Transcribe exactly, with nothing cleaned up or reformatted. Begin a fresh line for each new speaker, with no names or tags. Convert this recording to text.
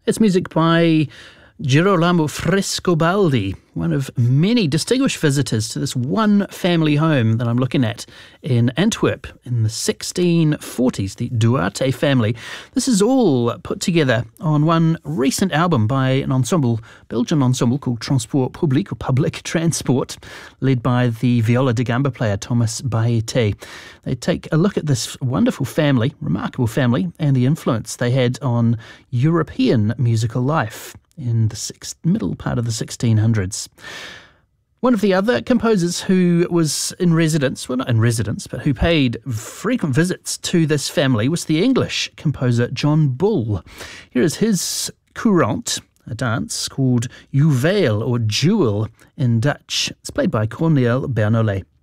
It's music by Girolamo Frescobaldi, one of many distinguished visitors to this one family home that I'm looking at in Antwerp in the sixteen forties, the Duarte family. This is all put together on one recent album by an ensemble, Belgian ensemble called Transport Public, or Public Transport, led by the viola da gamba player Thomas Baete. They take a look at this wonderful family, remarkable family, and the influence they had on European musical life in the six, middle part of the sixteen hundreds. One of the other composers who was in residence, well not in residence, but who paid frequent visits to this family was the English composer John Bull. Here is his courante, a dance called Juweel or Jewel in Dutch. It's played by Cornel Bernoulli.